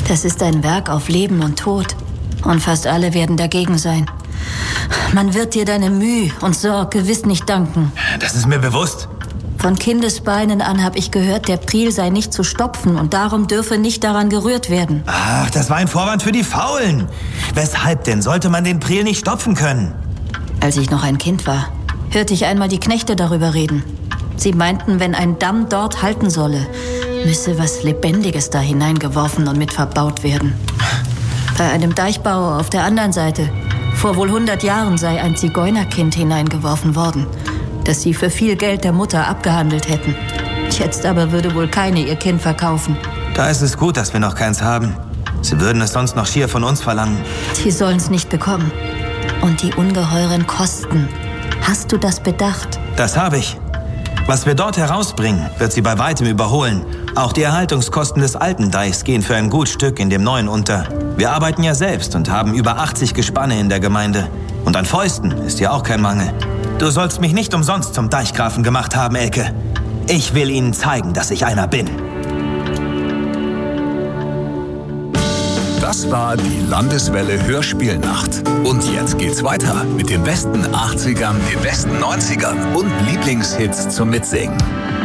Das ist ein Werk auf Leben und Tod. Und fast alle werden dagegen sein. Man wird dir deine Mühe und Sorge gewiss nicht danken. Das ist mir bewusst. Von Kindesbeinen an habe ich gehört, der Priel sei nicht zu stopfen und darum dürfe nicht daran gerührt werden. Ach, das war ein Vorwand für die Faulen. Weshalb denn sollte man den Priel nicht stopfen können? Als ich noch ein Kind war, hörte ich einmal die Knechte darüber reden. Sie meinten, wenn ein Damm dort halten solle, müsse was Lebendiges da hineingeworfen und mit verbaut werden. Bei einem Deichbauer auf der anderen Seite, vor wohl 100 Jahren, sei ein Zigeunerkind hineingeworfen worden, das sie für viel Geld der Mutter abgehandelt hätten. Jetzt aber würde wohl keine ihr Kind verkaufen. Da ist es gut, dass wir noch keins haben. Sie würden es sonst noch schier von uns verlangen. Sie sollen es nicht bekommen. Und die ungeheuren Kosten. Hast du das bedacht? Das habe ich. Was wir dort herausbringen, wird sie bei weitem überholen. Auch die Erhaltungskosten des alten Deichs gehen für ein gut Stück in dem neuen unter. Wir arbeiten ja selbst und haben über 80 Gespanne in der Gemeinde. Und an Fäusten ist ja auch kein Mangel. Du sollst mich nicht umsonst zum Deichgrafen gemacht haben, Elke. Ich will ihnen zeigen, dass ich einer bin. Das war die Landeswelle Hörspielnacht. Und jetzt geht's weiter mit den besten 80ern, den besten 90ern und Lieblingshits zum Mitsingen.